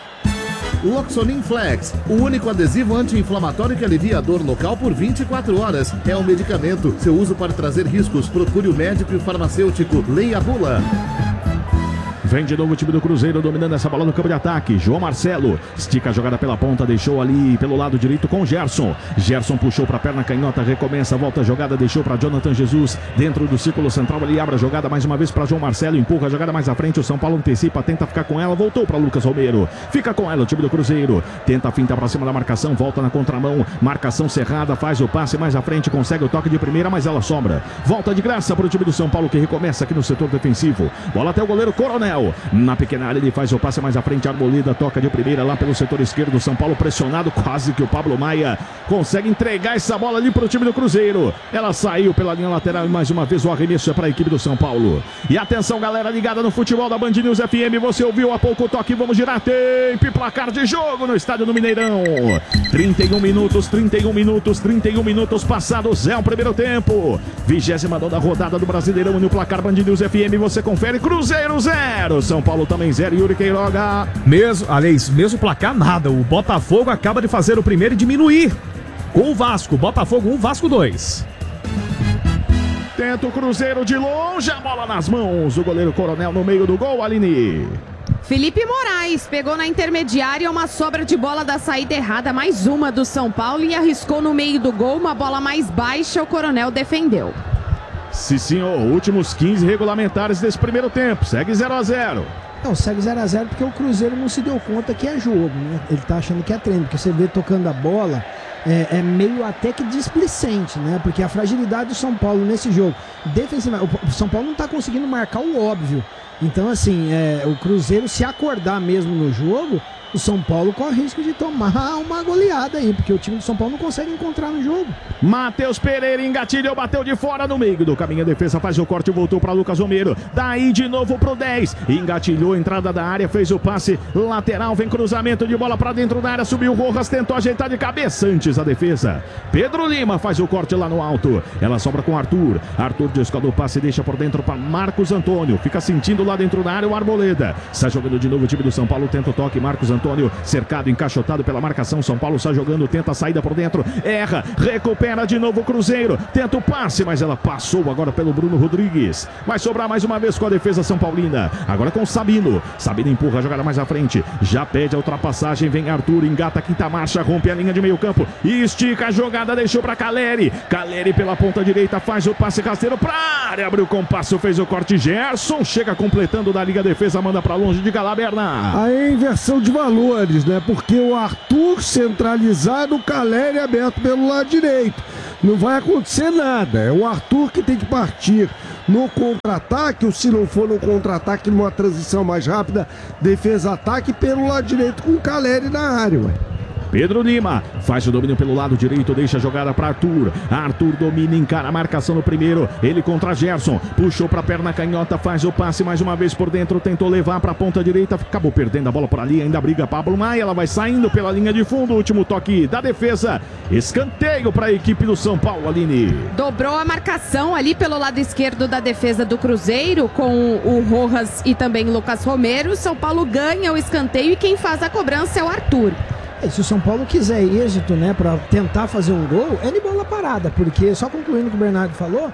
Loxonin Flex, o único adesivo anti-inflamatório que alivia a dor local por 24 horas. É um medicamento. Seu uso pode trazer riscos. Procure o médico e o farmacêutico. Leia a bula. Vem de novo o time do Cruzeiro dominando essa bola no campo de ataque. João Marcelo estica a jogada pela ponta, deixou ali pelo lado direito com Gerson. Gerson puxou para a perna canhota, recomeça, volta a jogada, deixou para Jonathan Jesus dentro do círculo central. Ele abre a jogada mais uma vez para João Marcelo, empurra a jogada mais à frente. O São Paulo antecipa, tenta ficar com ela, voltou para Lucas Romero. Fica com ela o time do Cruzeiro, tenta a finta para cima da marcação, volta na contramão, marcação cerrada, faz o passe mais à frente, consegue o toque de primeira, mas ela sobra. Volta de graça para o time do São Paulo que recomeça aqui no setor defensivo. Bola até o goleiro Coronel. Na pequena área ele faz o passe mais à frente, Arboleda toca de primeira lá pelo setor esquerdo. São Paulo pressionado, quase que o Pablo Maia consegue entregar essa bola ali para o time do Cruzeiro. Ela saiu pela linha lateral e mais uma vez o arremesso é para a equipe do São Paulo. E atenção galera ligada no futebol da Band News FM, você ouviu há pouco o toque, vamos girar tempo e placar de jogo no estádio do Mineirão. 31 minutos passados, é o primeiro tempo. 29ª rodada do Brasileirão no placar Band News FM, você confere. Cruzeiro 0, São Paulo também 0, Yuri Queiroga. Mesmo placar nada, o Botafogo acaba de fazer o primeiro e diminuir com o Vasco, Botafogo 1, Vasco 2. Tenta o Cruzeiro de longe, a bola nas mãos, o goleiro Coronel no meio do gol, Aline. Felipe Moraes pegou na intermediária uma sobra de bola da saída errada, mais uma do São Paulo, e arriscou no meio do gol, uma bola mais baixa, o Coronel defendeu. Sim, senhor, últimos 15 regulamentares desse primeiro tempo, segue 0-0. Não, segue 0-0 porque o Cruzeiro não se deu conta que é jogo, né? Ele tá achando que é treino, porque você vê tocando a bola, é meio até que displicente, né? Porque a fragilidade do São Paulo nesse jogo, defensivamente, o São Paulo não tá conseguindo marcar o óbvio. Então, assim, o Cruzeiro se acordar mesmo no jogo, o São Paulo corre risco de tomar uma goleada aí, porque o time do São Paulo não consegue encontrar no jogo. Matheus Pereira engatilhou, bateu de fora no meio do caminho, a defesa faz o corte, voltou para Lucas Romero, daí de novo pro 10, engatilhou, entrada da área, fez o passe lateral, vem cruzamento de bola para dentro da área, subiu o Rojas, tentou ajeitar de cabeça antes a defesa. Pedro Lima faz o corte lá no alto, ela sobra com Arthur descola o passe, deixa por dentro para Marcos Antônio, fica sentindo lá dentro da área o Arboleda, sai jogando de novo o time do São Paulo, tenta o toque, Marcos Antônio cercado, encaixotado pela marcação, São Paulo sai jogando, tenta a saída por dentro, erra, recupera de novo o Cruzeiro, tenta o passe, mas ela passou agora pelo Bruno Rodrigues, vai sobrar mais uma vez com a defesa São Paulina, agora com Sabino empurra a jogada mais à frente, já pede a ultrapassagem, vem Arthur, engata a quinta marcha, rompe a linha de meio campo, e estica a jogada, deixou para Caleri pela ponta direita, faz o passe rasteiro pra área, abriu o compasso, fez o corte, Gerson chega completando da Liga Defesa, manda para longe de Galaberna. A inversão de valores, né? Porque o Arthur centralizado, o Caleri aberto pelo lado direito. Não vai acontecer nada. É o Arthur que tem que partir no contra-ataque, ou se não for no contra-ataque, numa transição mais rápida, defesa-ataque pelo lado direito com o Caleri na área, ué. Pedro Lima faz o domínio pelo lado direito, deixa a jogada para Arthur. Arthur domina, encara a marcação no primeiro. Ele contra Gerson, puxou para a perna canhota, faz o passe mais uma vez por dentro, tentou levar para a ponta direita, acabou perdendo a bola por ali, ainda briga Pablo Maia, ela vai saindo pela linha de fundo, último toque da defesa. Escanteio para a equipe do São Paulo, Aline. Dobrou a marcação ali pelo lado esquerdo da defesa do Cruzeiro, com o Rojas e também Lucas Romero. São Paulo ganha o escanteio e quem faz a cobrança é o Arthur. Se o São Paulo quiser êxito, né, para tentar fazer um gol, é de bola parada, porque, só concluindo o que o Bernardo falou,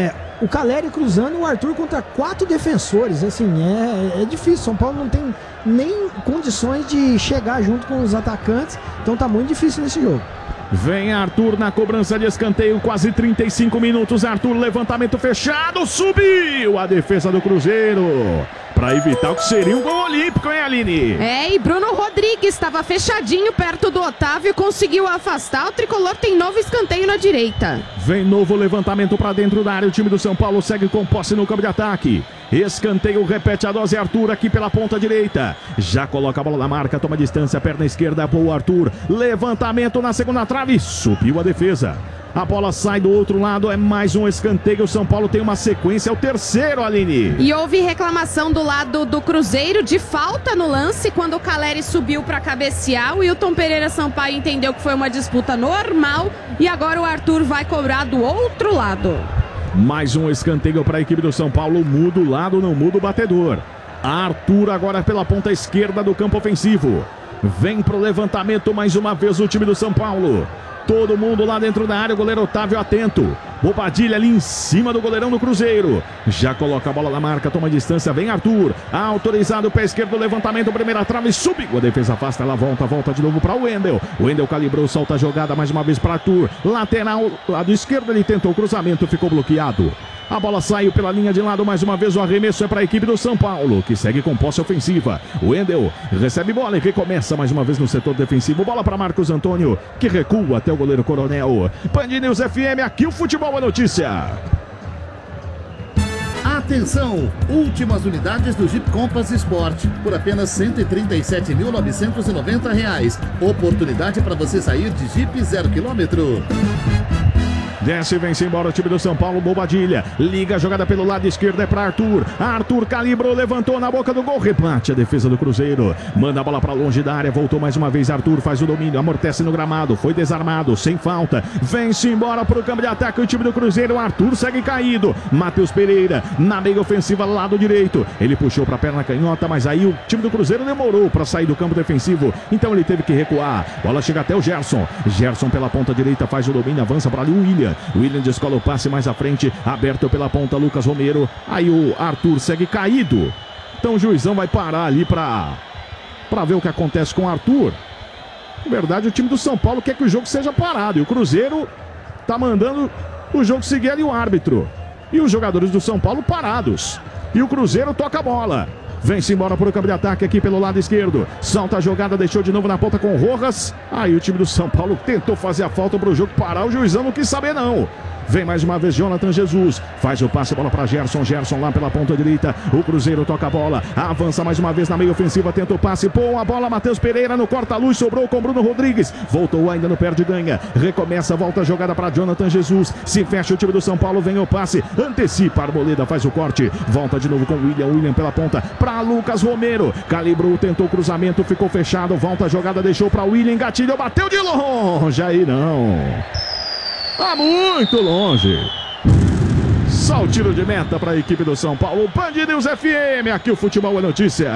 o Caleri cruzando e o Arthur contra 4 defensores, assim, é difícil. São Paulo não tem nem condições de chegar junto com os atacantes, então tá muito difícil nesse jogo. Vem Arthur na cobrança de escanteio, quase 35 minutos. Arthur, levantamento fechado, subiu a defesa do Cruzeiro para evitar o que seria um gol olímpico, hein, Aline? E Bruno Rodrigues estava fechadinho perto do Otávio, conseguiu afastar. O tricolor tem novo escanteio na direita. Vem novo levantamento para dentro da área. O time do São Paulo segue com posse no campo de ataque. Escanteio, repete a dose. Arthur aqui pela ponta direita. Já coloca a bola na marca, toma distância, perna esquerda, boa Arthur. Levantamento na segunda trave, subiu a defesa. A bola sai do outro lado, é mais um escanteio. O São Paulo tem uma sequência, é o terceiro, Aline. E houve reclamação do lado do Cruzeiro de falta no lance, quando o Caleri subiu para cabecear. O Wilton Pereira Sampaio entendeu que foi uma disputa normal e agora o Arthur vai cobrar do outro lado. Mais um escanteio para a equipe do São Paulo, muda o lado, não muda o batedor. Arthur agora pela ponta esquerda do campo ofensivo. Vem pro levantamento mais uma vez o time do São Paulo. Todo mundo lá dentro da área, o goleiro Otávio atento. Bobadilha ali em cima do goleirão do Cruzeiro. Já coloca a bola na marca, toma distância, vem Arthur. Autorizado o pé esquerdo, levantamento, primeira trave, subiu. A defesa afasta, ela volta de novo para o Wendel. O Wendel calibrou, solta a jogada mais uma vez para Arthur. Lateral, lado esquerdo, ele tentou o cruzamento, ficou bloqueado. A bola saiu pela linha de lado, mais uma vez o arremesso é para a equipe do São Paulo, que segue com posse ofensiva. O Wendel recebe bola e recomeça mais uma vez no setor defensivo. Bola para Marcos Antônio, que recua até o goleiro Coronel. Band News FM, aqui o futebol é notícia. Atenção! Últimas unidades do Jeep Compass Sport por apenas R$ 137.990. Oportunidade para você sair de Jeep 0 km. Desce e vem-se embora o time do São Paulo. Bobadilha, liga a jogada pelo lado esquerdo, é para Arthur. Arthur calibrou, levantou na boca do gol, rebate a defesa do Cruzeiro. Manda a bola para longe da área, voltou mais uma vez Arthur, faz o domínio, amortece no gramado, foi desarmado, sem falta. Vem-se embora para o campo de ataque o time do Cruzeiro. Arthur segue caído. Matheus Pereira na meia ofensiva, lado direito. Ele puxou para a perna canhota, mas aí o time do Cruzeiro demorou para sair do campo defensivo, então ele teve que recuar. Bola chega até o Gerson. Gerson pela ponta direita faz o domínio, avança para ali o William. William descola o passe mais à frente, aberto pela ponta Lucas Romero. Aí o Arthur segue caído. Então o juizão vai parar ali para ver o que acontece com o Arthur. Na verdade, o time do São Paulo quer que o jogo seja parado e o Cruzeiro tá mandando o jogo seguir ali o árbitro. E os jogadores do São Paulo parados. E o Cruzeiro toca a bola. Vem-se embora para o campo de ataque aqui pelo lado esquerdo. Salta a jogada, deixou de novo na ponta com o Rojas. Aí o time do São Paulo tentou fazer a falta para o jogo parar. O juizão não quis saber não. Vem mais uma vez Jonathan Jesus. Faz o passe, bola para Gerson. Gerson lá pela ponta direita. O Cruzeiro toca a bola. Avança mais uma vez na meia ofensiva. Tenta o passe. Pô, a bola. Matheus Pereira no corta-luz. Sobrou com Bruno Rodrigues. Voltou ainda no perde ganha. Recomeça, volta a jogada para Jonathan Jesus. Se fecha o time do São Paulo. Vem o passe. Antecipa. Arboleda faz o corte. Volta de novo com o William. William pela ponta para Lucas Romero. Calibrou, tentou o cruzamento. Ficou fechado. Volta a jogada. Deixou para William. Gatilho. Bateu de longe. Aí não. Tá muito longe. Só o tiro de meta para a equipe do São Paulo. Band News FM, aqui o futebol é notícia.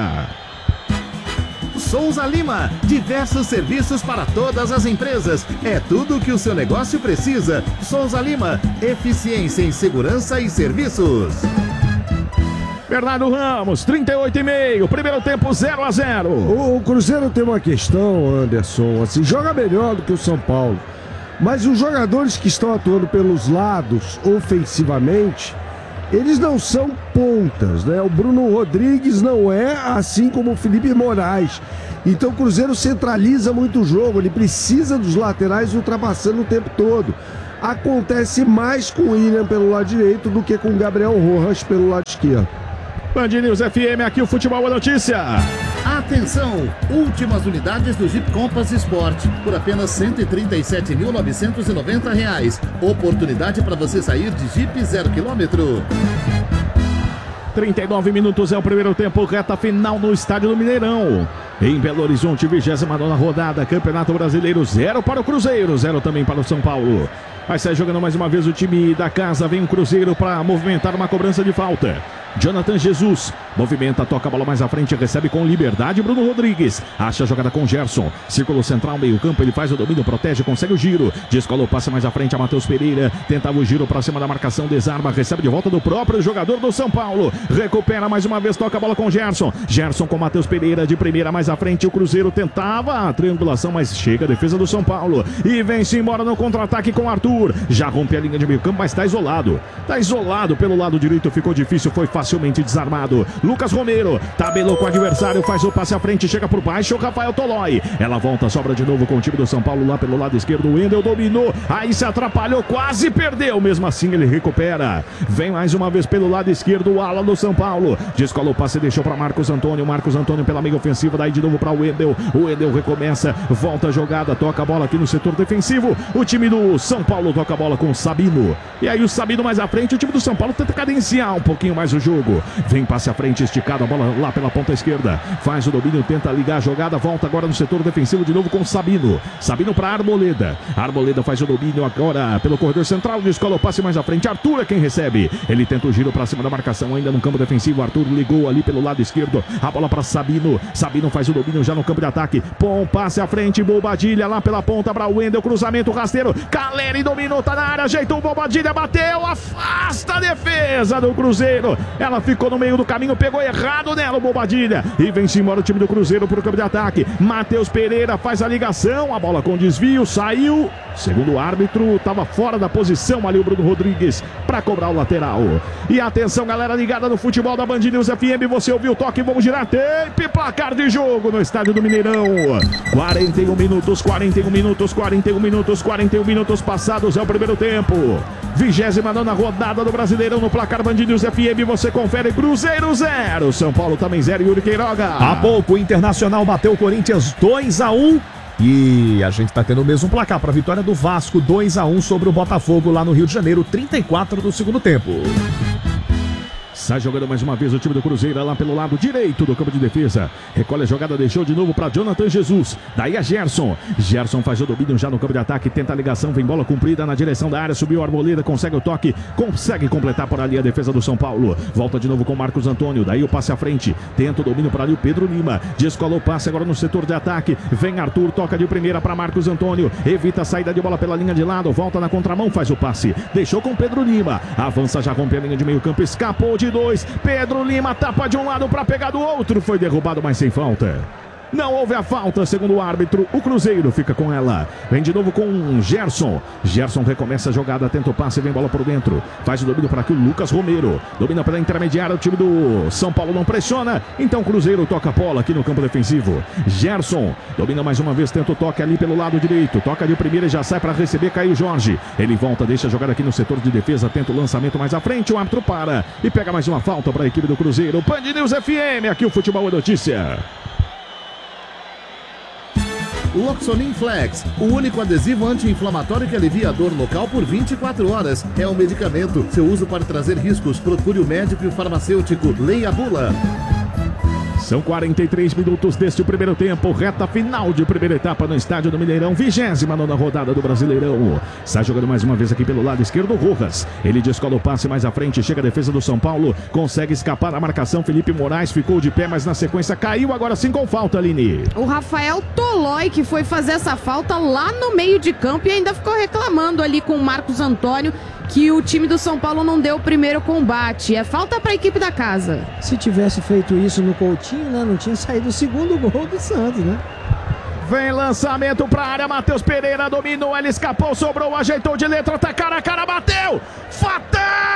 Souza Lima, diversos serviços para todas as empresas. É tudo o que o seu negócio precisa. Souza Lima, eficiência em segurança e serviços. Bernardo Ramos, 38,5, primeiro tempo 0-0. O Cruzeiro tem uma questão, Anderson, assim, joga melhor do que o São Paulo. Mas os jogadores que estão atuando pelos lados, ofensivamente, eles não são pontas, né? O Bruno Rodrigues não é, assim como o Felipe Moraes. Então o Cruzeiro centraliza muito o jogo, ele precisa dos laterais ultrapassando o tempo todo. acontece mais com o William pelo lado direito do que com o Gabriel Rojas pelo lado esquerdo. Band News FM, aqui o Futebol é Notícia. Atenção! Últimas unidades do Jeep Compass Sport por apenas R$ 137.990. Oportunidade para você sair de Jeep 0 km. 39 minutos é o primeiro tempo, reta final no estádio do Mineirão. Em Belo Horizonte, 29ª rodada, Campeonato Brasileiro, 0 para o Cruzeiro, 0 também para o São Paulo. Vai sair jogando mais uma vez o time da casa, vem o Cruzeiro para movimentar uma cobrança de falta. Jonathan Jesus movimenta, toca a bola mais à frente, recebe com liberdade Bruno Rodrigues, acha a jogada com Gerson, círculo central, meio campo, ele faz o domínio, protege, consegue o giro, descola o passe mais à frente a Matheus Pereira, tentava o giro para cima da marcação, desarma, recebe de volta do próprio jogador do São Paulo, recupera mais uma vez, toca a bola com Gerson, Gerson com Matheus Pereira de primeira mais à frente, o Cruzeiro tentava a triangulação, mas chega a defesa do São Paulo e vem-se embora no contra-ataque com Arthur, já rompe a linha de meio campo, mas está isolado pelo lado direito, ficou difícil, foi facilmente desarmado. Lucas Romero tabelou com o adversário, faz o passe à frente, chega por baixo, Rafael Tolói. Ela volta, sobra de novo com o time do São Paulo lá pelo lado esquerdo. O Wendel dominou, aí se atrapalhou, quase perdeu. Mesmo assim ele recupera. Vem mais uma vez pelo lado esquerdo o ala do São Paulo. Descola o passe, deixou para Marcos Antônio. Marcos Antônio pela meia ofensiva, daí de novo para o Wendel. O Wendel recomeça, volta a jogada, toca a bola aqui no setor defensivo. O time do São Paulo toca a bola com o Sabino. E aí o Sabino mais à frente, o time do São Paulo tenta cadenciar um pouquinho mais o jogo. Vem passe à frente, esticado, a bola lá pela ponta esquerda. Faz o domínio, tenta ligar a jogada, volta agora no setor defensivo de novo com o Sabino. Sabino para Arboleda. Arboleda faz o domínio agora pelo corredor central, descola o passe mais à frente. Arthur é quem recebe. Ele tenta o giro para cima da marcação, ainda no campo defensivo. Arthur ligou ali pelo lado esquerdo. A bola para Sabino. Sabino faz o domínio já no campo de ataque. Bom passe à frente, Bobadilha lá pela ponta para o Wendel. Cruzamento rasteiro. Caleri dominou, tá na área, ajeitou o Bobadilha, bateu, afasta a defesa do Cruzeiro. Ela ficou no meio do caminho, pegou errado nela o Bobadilha e vem-se embora o time do Cruzeiro para o campo de ataque. Matheus Pereira faz a ligação, a bola com desvio, saiu, segundo o árbitro, estava fora da posição ali o Bruno Rodrigues para cobrar o lateral. E atenção galera ligada no futebol da Band News FM, você ouviu o toque, vamos girar tape, placar de jogo no estádio do Mineirão. 41 minutos passados, é o primeiro tempo. 29ª rodada do Brasileirão no placar Band News FM, você confere. Cruzeiro 0, São Paulo também 0, Yuri Queiroga. Há pouco o Internacional bateu o Corinthians 2-1 e a gente tá tendo o mesmo placar para a vitória do Vasco 2-1 sobre o Botafogo lá no Rio de Janeiro, 34 do segundo tempo. Sai jogando mais uma vez o time do Cruzeiro lá pelo lado direito do campo de defesa. Recolhe a jogada, deixou de novo para Jonathan Jesus. Daí a Gerson. Gerson faz o domínio já no campo de ataque, tenta a ligação, vem bola comprida na direção da área, subiu a Arboleda, consegue o toque, consegue completar por ali a defesa do São Paulo. Volta de novo com Marcos Antônio, daí o passe à frente, tenta o domínio para ali o Pedro Lima. Descolou o passe agora no setor de ataque. Vem Arthur, toca de primeira para Marcos Antônio, evita a saída de bola pela linha de lado, volta na contramão, faz o passe, deixou com Pedro Lima. Avança, já rompe a linha de meio campo, escapou de 2. Pedro Lima tapa de um lado para pegar do outro, foi derrubado, mas sem falta. Não houve a falta, segundo o árbitro. O Cruzeiro fica com ela. Vem de novo com Gerson. Gerson recomeça a jogada, tenta o passe, vem bola por dentro. Faz o domínio para aqui o Lucas Romero. Domina pela intermediária, o time do São Paulo não pressiona. Então o Cruzeiro toca a bola aqui no campo defensivo. Gerson domina mais uma vez, tenta o toque ali pelo lado direito. Toca de primeira e já sai para receber Caio Jorge. Ele volta, deixa a jogada aqui no setor de defesa, tenta o lançamento mais à frente. O árbitro para e pega mais uma falta para a equipe do Cruzeiro. Band News FM, aqui o Futebol é Notícia. Loxonin Flex, o único adesivo anti-inflamatório que alivia a dor local por 24 horas. É um medicamento. Seu uso pode trazer riscos. Procure o médico e o farmacêutico. Leia a bula. São 43 minutos deste primeiro tempo, reta final de primeira etapa no estádio do Mineirão, 29ª rodada do Brasileirão. Sai jogando mais uma vez aqui pelo lado esquerdo, Rojas. Ele descola o passe mais à frente, chega a defesa do São Paulo, consegue escapar da marcação. Felipe Moraes ficou de pé, mas na sequência caiu, agora sim com falta, Aline. O Rafael Tolói que foi fazer essa falta lá no meio de campo e ainda ficou reclamando ali com o Marcos Antônio que o time do São Paulo não deu o primeiro combate. É falta para a equipe da casa. Se tivesse feito isso no Coutinho, né, não tinha saído o segundo gol do Santos, né? Vem lançamento para a área, Matheus Pereira dominou, ele escapou, sobrou, ajeitou de letra, tá cara a cara, bateu! Fatal!